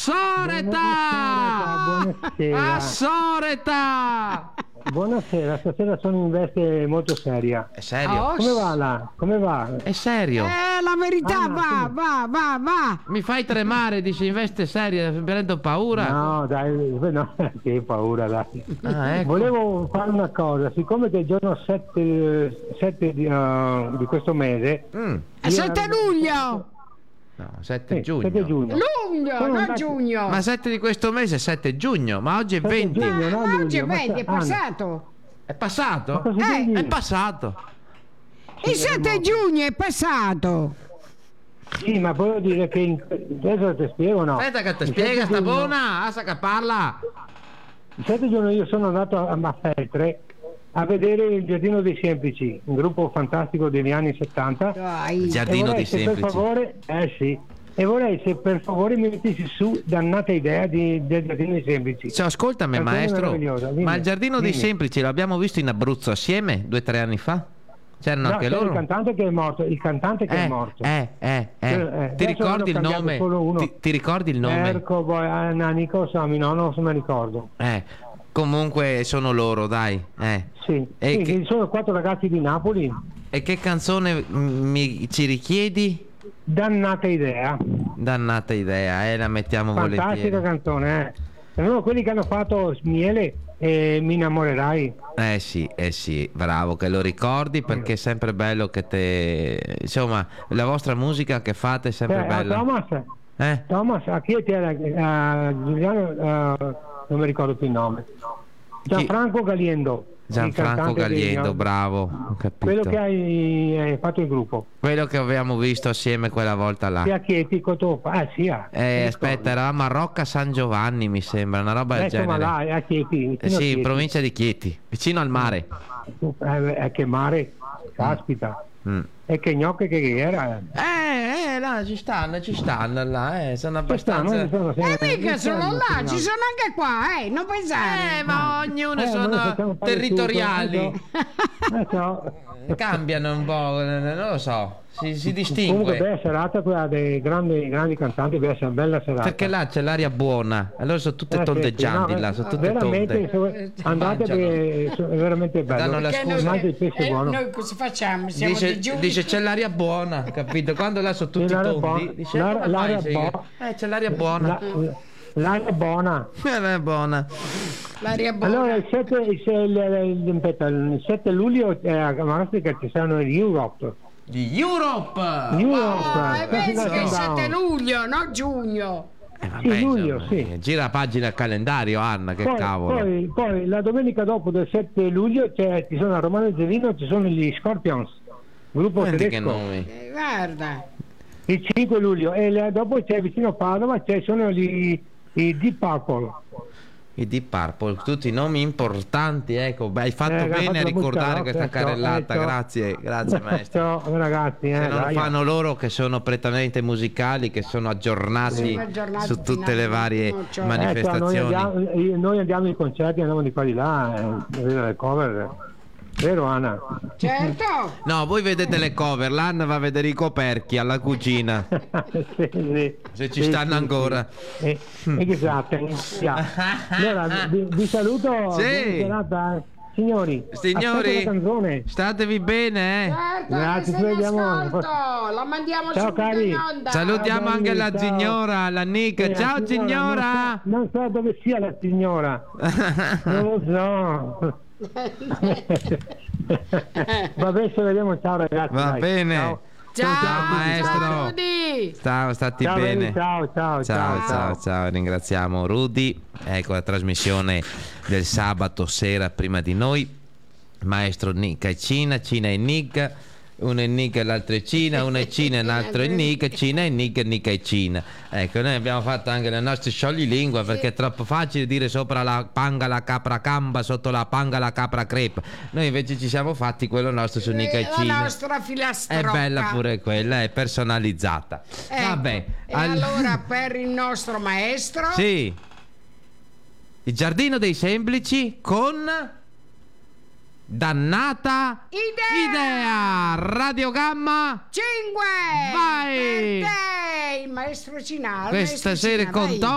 Buonasera. Assoreta! Buonasera, stasera sono in veste molto seria. È serio? Come va là? Come va? È serio? La verità va. Mi fai tremare, dici in veste seria, prendo paura. No, dai, no, che paura, dai. Ah, ecco. Volevo fare una cosa, siccome che il giorno 7 di questo mese... È 7 luglio! No, 7 giugno. 7 giugno. Luglio, non giugno! Ma 7 di questo mese è 7 giugno, ma oggi è 7 20. giugno, no, Ma oggi è luglio, 20, è passato! È passato? Ma cosa devi dire? È passato. Il 7 giugno è passato! Sì, ma voglio dire che adesso ti spiego, no? Aspetta che ti Il spiega 7 sta giugno- buona, asa che parla. Il 7 giugno io sono andato a Feltre a vedere il Giardino dei Semplici, un gruppo fantastico degli anni 70. Dai. Giardino vorrei, dei se Semplici. per favore, sì. E vorrei se per favore mi mettessi su dannata idea del Giardino dei Semplici. Cioè, ascoltami Canzone maestro, meravigliosa, dimmi, ma il Giardino dei dimmi. Semplici l'abbiamo visto in Abruzzo assieme 2 o 3 anni fa? C'erano No, anche c'è loro? il cantante che è morto, il cantante che è morto. Ti Ti ricordi il nome? Ti ricordi il nome? Erco, Nanico, Sami, no, non se me ricordo. Comunque sono loro, dai. Sì, E sì, che- sono 4 ragazzi di Napoli. E che canzone ci richiedi? Dannata idea. Dannata idea, la mettiamo Fantastica volentieri. canzone, Sono quelli che hanno fatto Miele e Mi innamorerai. Sì, bravo che lo ricordi perché è sempre bello che insomma, la vostra musica che fate è sempre bella. Thomas, a chi era? Giuliano, non mi ricordo più il nome. Gianfranco Galiendo. il Gianfranco cantante Galiendo, bravo, ho capito. Quello che hai fatto il gruppo. Quello che avevamo visto assieme quella volta là. Sia Chieti, Cotopa. Sì, aspetta, eravamo a Rocca San Giovanni, mi sembra, una roba del insomma, genere. là, a Chieti. Sì, in provincia di Chieti, vicino al mare. Che mare, caspita. E che gnocche che era. Là ci stanno là, sono abbastanza. Mica sono là, ci sono anche qua, non pensare. Ma ognuno sono territoriali. Cambiano un po', non lo so, si distingue. Comunque bella serata quella dei grandi cantanti, deve essere una bella serata. Perché là c'è l'aria buona, allora sono tutte tondeggianti, là, sono tutte veramente, tonde. andate perché è veramente bello. Danno la scusa. Mangia il pesce buono. Noi cosa facciamo? Siamo digiuni. Dice c'è l'aria buona, capito? Quando là sono tutti L'aria tondi, buona. dice L'aria buona. c'è l'aria buona. L'aria buona. L'aria buona. L'aria buona. Allora il 7 luglio a Mastica ci saranno gli Europe. Di Europe! È vero che è il 7 luglio, no giugno. Sì, luglio, sì. Gira la pagina al calendario, Anna, che cavolo. Poi la domenica dopo del 7 luglio ci sono a Romano Zerino, ci sono gli Scorpions, gruppo Senti che tedesco. nomi. Guarda. Il 5 luglio e dopo c'è vicino a Padova sono i Deep Purple. I Deep Purple, tutti nomi importanti, ecco. Beh, hai fatto bene a ricordare questa carrellata, grazie maestro. Ciao ragazzi, che non lo fanno loro che sono prettamente musicali, che sono aggiornati su tutte le varie manifestazioni. Noi andiamo ai concerti, andiamo di qua di là a vedere le cover. Vero Anna? Certo. No, voi vedete le cover, l'Anna va a vedere i coperchi alla cucina. Se ci stanno ancora. Esatto. Allora vi saluto. Sì. Buona serata. Signori, statevi bene, Certo, grazie, ci vediamo. La mandiamo Ciao, subito cari. in onda. salutiamo anche la signora, la Nica. Ciao signora. Non so dove sia la signora. Non lo so. Vabbè, ci vediamo, ciao ragazzi. Va bene. Ciao maestro. Rudy. Stati bene. Ciao, ringraziamo Rudy. Ecco la trasmissione del sabato sera prima di noi. Maestro Nica e Cina e Nica. Uno è Nica e l'altro è Cina, uno è Cina e l'altro è Nica, Cina e Nica e Cina. Ecco, noi abbiamo fatto anche le nostre scioglilingua perché è troppo facile dire sopra la panga la capra camba, sotto la panga la capra crepa. Noi invece ci siamo fatti quello nostro su Nica e Cina. La nostra filastrocca. È bella pure quella, è personalizzata. Vabbè. E allora per il nostro maestro? Sì. Il Giardino dei Semplici con Dannata idea. Radio Gamma 5. vai Per te, il maestro Cinaro. questa sera con